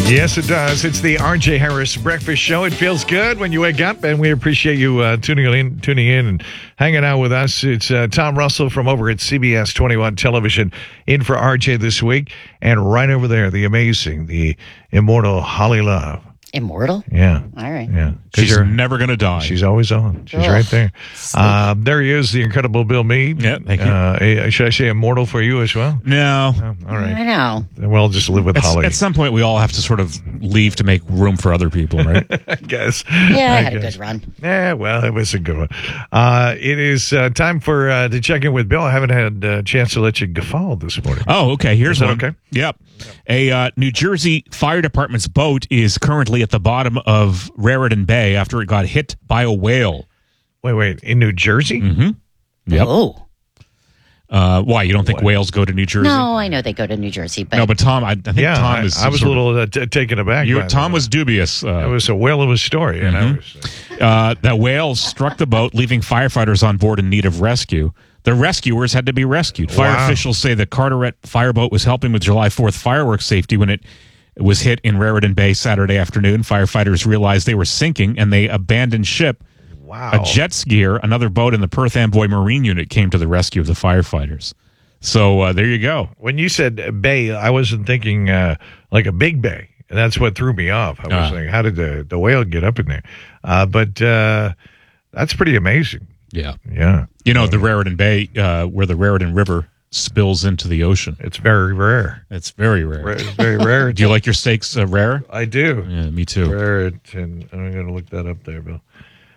Yes, it does. It's the RJ Harris Breakfast Show. It feels good when you wake up, and we appreciate you tuning in and hanging out with us. It's Tom Russell from over at CBS 21 Television in for RJ this week. And right over there, the amazing, the immortal Holly Love. Immortal? Yeah. All right. Yeah. She's never going to die. She's always on. She's right there. There he is, the incredible Bill Meade. Yeah, thank you. Should I say immortal for you as well? No. Oh, all right. I know. Well, just live with Holly. At some point, we all have to sort of leave to make room for other people, right? I guess. Yeah, I had a good run. Yeah, well, it was a good one. It is time for to check in with Bill. I haven't had a chance to let you guffaw this morning. Oh, okay. Here's Is that one. okay? Yep. A New Jersey Fire Department's boat is currently at the bottom of Raritan Bay after it got hit by a whale. Wait. In New Jersey? Mm-hmm. Yep. Oh. Why? You don't think whales go to New Jersey? No, I know they go to New Jersey, but No, but Tom, I think Tom is. I was a little taken aback. by Tom that. was dubious. It was a whale of a story. And I was, That whale struck the boat, leaving firefighters on board in need of rescue. The rescuers had to be rescued. Fire Wow. officials say the Carteret fireboat was helping with July 4th fireworks safety when it was hit in Raritan Bay Saturday afternoon. Firefighters realized they were sinking and they abandoned ship. wow. A jet skier, another boat in the Perth Amboy Marine Unit, came to the rescue of the firefighters. So there you go. When you said bay, I wasn't thinking like a big bay. And that's what threw me off. I was like, how did the whale get up in there? But that's pretty amazing. Yeah. Yeah. You know, the Raritan Bay, where the Raritan River spills into the ocean. It's very rare. It's very rare. It's very rare. Do you like your steaks rare? I do. Yeah, me too. Raritan. I'm going to look that up there, Bill.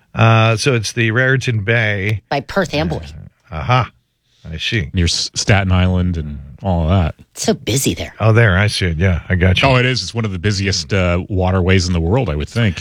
So it's the Raritan Bay. by Perth Amboy. Aha. I see. Near Staten Island and all of that. It's so busy there. Oh, there. I see it. Yeah, I got you. Oh, it is. It's one of the busiest waterways in the world, I would think.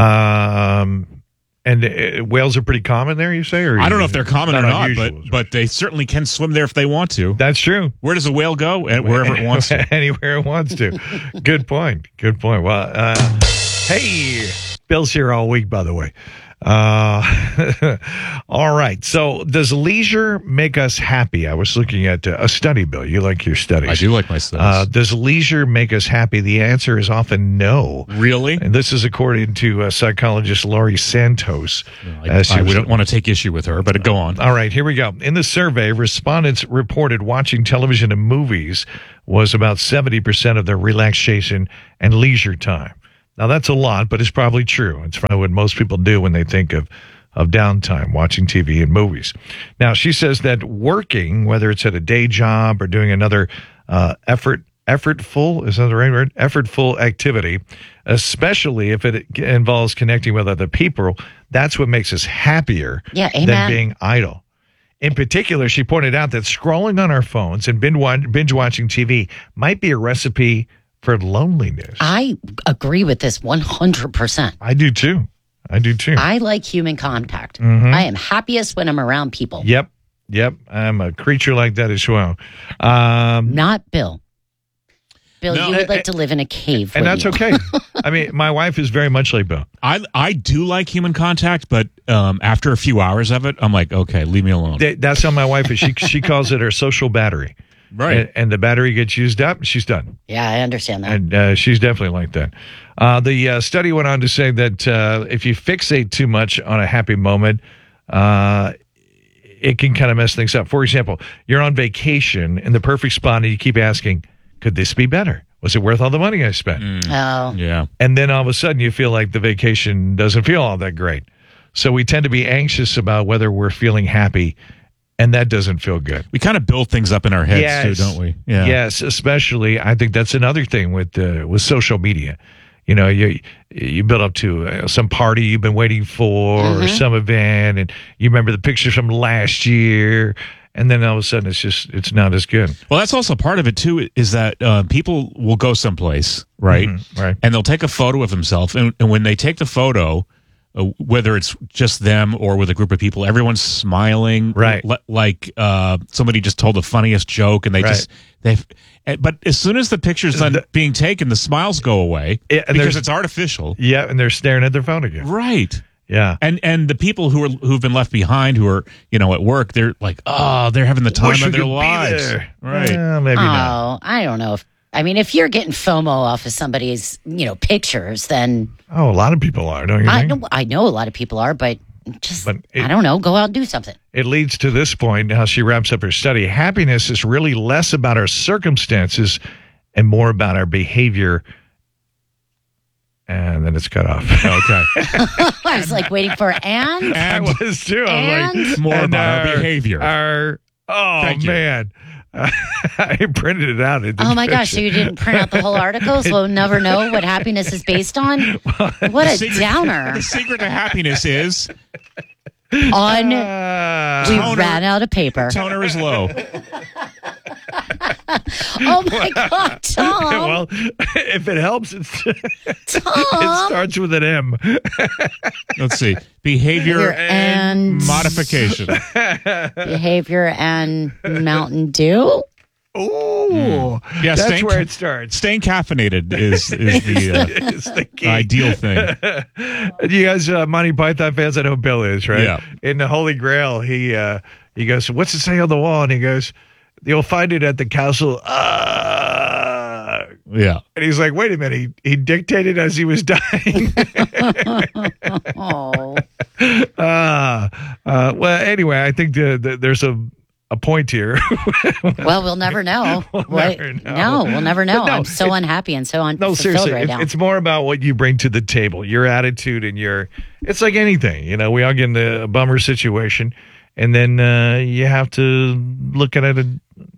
And whales are pretty common there, you say? Or I don't know if they're common or not, unusual? but they certainly can swim there if they want to. That's true. Where does a whale go? Wherever it wants to. Anywhere it wants to. Good point. Good point. Well, hey, Bill's here all week, by the way. All right. So does leisure make us happy? I was looking at a study, Bill. You like your studies. I do like my studies. Does leisure make us happy? The answer is often no. Really? And this is according to psychologist Laurie Santos. We don't want to take issue with her, but go on. All right, here we go. In the survey, respondents reported watching television and movies was about 70% of their relaxation and leisure time. Now, that's a lot, but it's probably true. It's probably what most people do when they think of downtime, watching TV and movies. Now, she says that working, whether it's at a day job or doing another effortful, is that the right word? Effortful activity, especially if it involves connecting with other people, that's what makes us happier than being idle. In particular, she pointed out that scrolling on our phones and binge watching TV might be a recipe for loneliness. I agree with this 100%. I do too. I like human contact. I am happiest when I'm around people. Yep. I'm a creature like that as well. Not Bill. Bill, No, you would like to live in a cave. And wouldn't that's you? okay. I mean, my wife is very much like Bill. I do like human contact, but after a few hours of it, I'm like, okay, leave me alone. That's how my wife is. She calls it her social battery. Right. And the battery gets used up, she's done. Yeah, I understand that. And she's definitely like that. The study went on to say that if you fixate too much on a happy moment, it can kind of mess things up. For example, you're on vacation in the perfect spot and you keep asking, could this be better? Was it worth all the money I spent? Oh. Yeah. And then all of a sudden you feel like the vacation doesn't feel all that great. So we tend to be anxious about whether we're feeling happy, and that doesn't feel good. We kind of build things up in our heads too, don't we? Yeah. Yes, especially I think that's another thing with social media. You know, you build up to some party you've been waiting for or some event, and you remember the pictures from last year, and then all of a sudden it's not as good. Well, that's also part of it too, is that people will go someplace, right? Right. And they'll take a photo of themselves, and when they take the photo, whether it's just them or with a group of people, everyone's smiling, right? Like somebody just told the funniest joke, and but as soon as the picture's done being taken, the smiles go away because it's artificial. Yeah, and they're staring at their phone again. Right. Yeah. And the people who've been left behind, who are at work, they're like, oh, they're having the time of their lives. Right. Maybe not. I don't know if I mean, if you're getting FOMO off of somebody's, pictures, then Oh, a lot of people are, don't you think? I know a lot of people are, but I don't know, go out and do something. It leads to this point, how she wraps up her study. Happiness is really less about our circumstances and more about our behavior. And then it's cut off. Okay. I was like waiting for and. I was too. I'm like, More about our behavior. Thank you. Man. I printed it out. Oh my gosh, so you didn't print out the whole article, so we'll never know what happiness is based on? What a downer. The secret to happiness is we ran out of paper. toner is low. Oh my God, Tom. Well, if it helps, it starts with an M. Let's see. Behavior and modification. Behavior and Mountain Dew. Ooh, Yeah, that's where it starts. Staying caffeinated is the, It's the key. ideal thing. You guys, Monty Python fans, I know Bill is, right? Yeah. In the Holy Grail, he goes, "What's it say on the wall?" And he goes, "You'll find it at the castle." Yeah. And he's like, "Wait a minute." He dictated as he was dying. Oh. Well, anyway, I think there's a point here. Well, we'll never know. Never know. No, we'll never know. No, I'm so unhappy and so No, unfulfilled seriously, right now. it's more about what you bring to the table, your attitude, and it's like anything. We all get in a bummer situation, and then you have to look at it.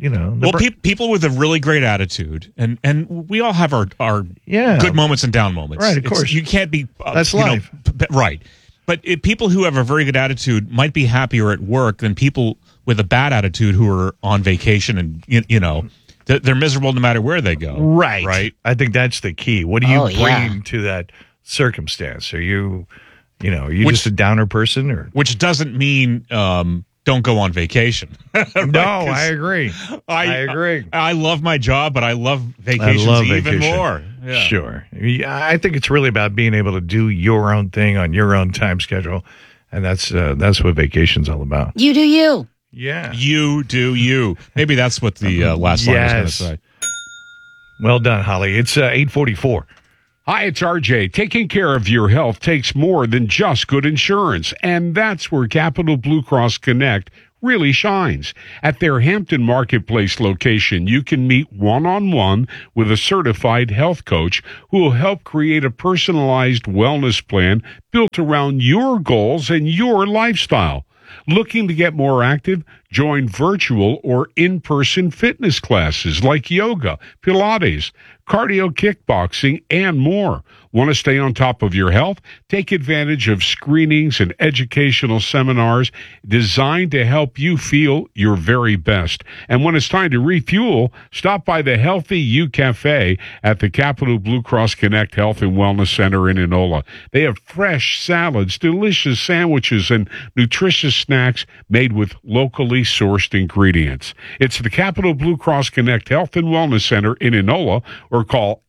People with a really great attitude, and we all have our Yeah. good moments and down moments. Right, of course. You can't be That's life. Right. But people who have a very good attitude might be happier at work than people with a bad attitude who are on vacation, and they're miserable no matter where they go. Right. Right. I think that's the key. What are you Oh, yeah. bringing to that circumstance? Are you just a downer person, or? Which doesn't mean don't go on vacation. No, I agree. I agree. I love my job, but I love vacations even more. Yeah. Sure. I think it's really about being able to do your own thing on your own time schedule, and that's what vacation's all about. You do you. Yeah. You do you. Maybe that's what the last line was going to say. Well done, Holly. It's 8:44. Hi, it's RJ. Taking care of your health takes more than just good insurance, and that's where Capital Blue Cross Connect really shines. At their Hampton Marketplace location, you can meet one-on-one with a certified health coach who will help create a personalized wellness plan built around your goals and your lifestyle. Looking to get more active? Join virtual or in-person fitness classes like yoga, Pilates, cardio, kickboxing, and more. Want to stay on top of your health? Take advantage of screenings and educational seminars designed to help you feel your very best. And when it's time to refuel, stop by the Healthy U Cafe at the Capital Blue Cross Connect Health and Wellness Center in Enola. They have fresh salads, delicious sandwiches, and nutritious snacks made with locally sourced ingredients. It's the Capital Blue Cross Connect Health and Wellness Center in Enola, or call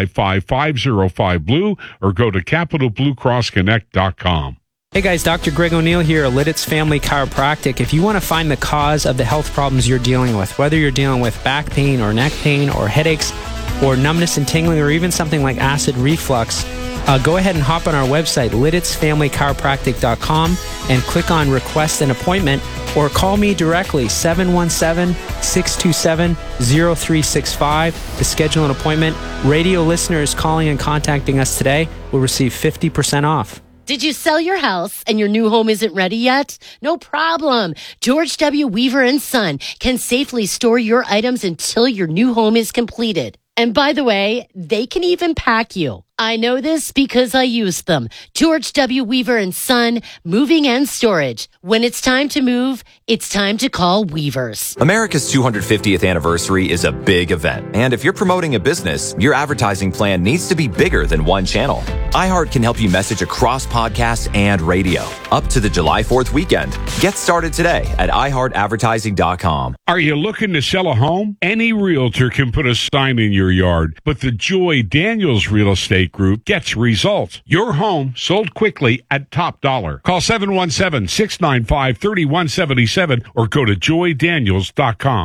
855-505-BLUE or go to capitalbluecrossconnect.com. Hey guys, Dr. Greg O'Neill here, Lidditz Family Chiropractic. If you want to find the cause of the health problems you're dealing with, whether you're dealing with back pain or neck pain or headaches or numbness and tingling or even something like acid reflux, go ahead and hop on our website, LidditzFamilyChiropractic.com, and click on Request an Appointment, or call me directly, 717-627-0365 to schedule an appointment. Radio listeners calling and contacting us today will receive 50% off. Did you sell your house and your new home isn't ready yet? No problem. George W. Weaver and Son can safely store your items until your new home is completed. And by the way, they can even pack you. I know this because I used them. George W. Weaver and Son, moving and storage. When it's time to move, it's time to call Weavers. America's 250th anniversary is a big event. And if you're promoting a business, your advertising plan needs to be bigger than one channel. iHeart can help you message across podcasts and radio. Up to the July 4th weekend. Get started today at iHeartAdvertising.com. Are you looking to sell a home? Any realtor can put a sign in your yard, but the Joy Daniels Real Estate Group gets results. Your home sold quickly at top dollar. Call 717-695-3177 or go to joydaniels.com.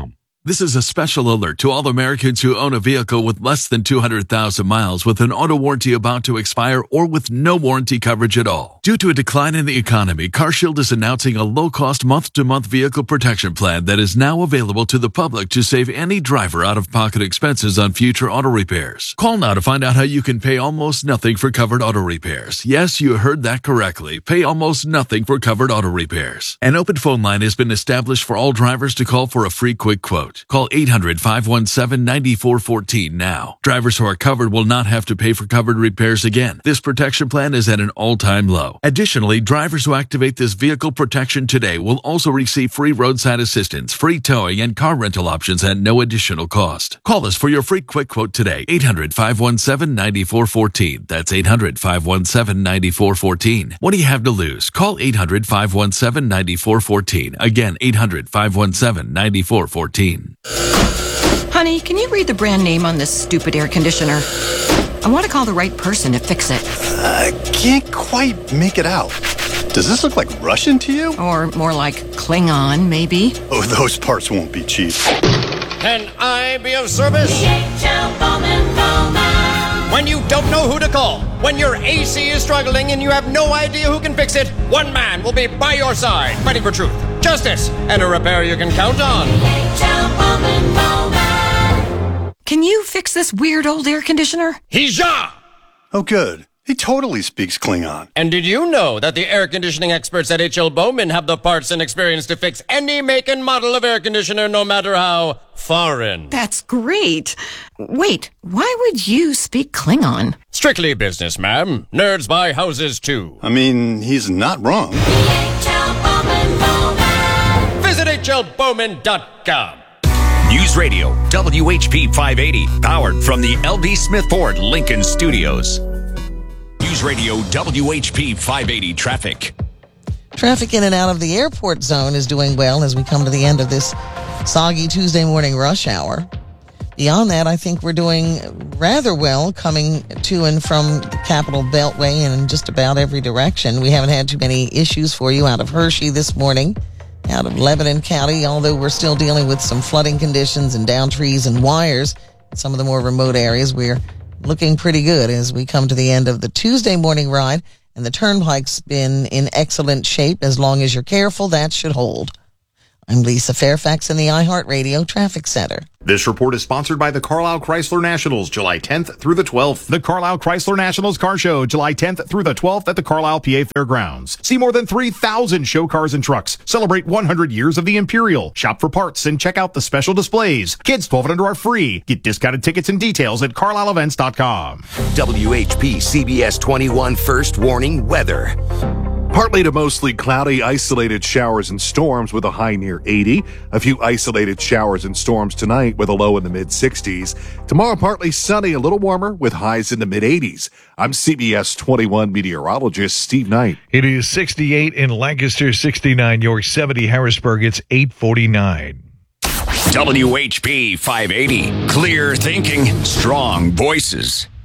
This is a special alert to all Americans who own a vehicle with less than 200,000 miles with an auto warranty about to expire or with no warranty coverage at all. Due to a decline in the economy, CarShield is announcing a low-cost month-to-month vehicle protection plan that is now available to the public to save any driver out-of-pocket expenses on future auto repairs. Call now to find out how you can pay almost nothing for covered auto repairs. Yes, you heard that correctly. Pay almost nothing for covered auto repairs. An open phone line has been established for all drivers to call for a free quick quote. Call 800-517-9414 now. Drivers who are covered will not have to pay for covered repairs again. This protection plan is at an all-time low. Additionally, drivers who activate this vehicle protection today will also receive free roadside assistance, free towing, and car rental options at no additional cost. Call us for your free quick quote today. 800-517-9414. That's 800-517-9414. What do you have to lose? Call 800-517-9414. Again, 800-517-9414. Honey, can you read the brand name on this stupid air conditioner? I want to call the right person to fix it. I can't quite make it out. Does this look like Russian to you? Or more like Klingon, maybe? Oh, those parts won't be cheap. Can I be of service? When you don't know who to call, when your AC is struggling and you have no idea who can fix it, one man will be by your side, fighting for truth, justice, and a repair you can count on. Can you fix this weird old air conditioner? Hija! Oh, good. He totally speaks Klingon. And did you know that the air conditioning experts at H.L. Bowman have the parts and experience to fix any make and model of air conditioner, no matter how foreign? That's great. Wait, why would you speak Klingon? Strictly business, ma'am. Nerds buy houses, too. I mean, he's not wrong. Visit hlbowman.com. News Radio, WHP 580, powered from the L.B. Smith Ford Lincoln Studios. News Radio, WHP 580 traffic. Traffic in and out of the airport zone is doing well as we come to the end of this soggy Tuesday morning rush hour. Beyond that, I think we're doing rather well coming to and from the Capitol Beltway and in just about every direction. We haven't had too many issues for you out of Hershey this morning, out of Lebanon County, although we're still dealing with some flooding conditions and down trees and wires in some of the more remote areas. We're looking pretty good as we come to the end of the Tuesday morning ride, and the turnpike's been in excellent shape. As long as you're careful, that should hold. I'm Lisa Fairfax in the iHeartRadio Traffic Center. This report is sponsored by the Carlisle Chrysler Nationals, July 10th through the 12th. The Carlisle Chrysler Nationals Car Show, July 10th through the 12th at the Carlisle, PA Fairgrounds. See more than 3,000 show cars and trucks. Celebrate 100 years of the Imperial. Shop for parts and check out the special displays. Kids 12 and under are free. Get discounted tickets and details at CarlisleEvents.com. WHP CBS 21 First Warning Weather. Partly to mostly cloudy, isolated showers and storms with a high near 80. A few isolated showers and storms tonight with a low in the mid-60s. Tomorrow, partly sunny, a little warmer with highs in the mid-80s. I'm CBS 21 meteorologist Steve Knight. It is 68 in Lancaster, 69 York, 70 Harrisburg. It's 8:49. WHP 580. Clear thinking, strong voices.